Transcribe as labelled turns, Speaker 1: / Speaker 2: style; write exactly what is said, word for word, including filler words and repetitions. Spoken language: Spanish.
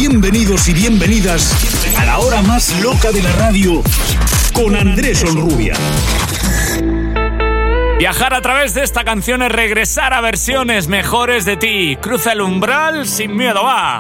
Speaker 1: Bienvenidos y bienvenidas a la hora más loca de la radio con Andrés Onrubia.
Speaker 2: Viajar a través de esta canción es regresar a versiones mejores de ti. Cruza el umbral sin miedo, va.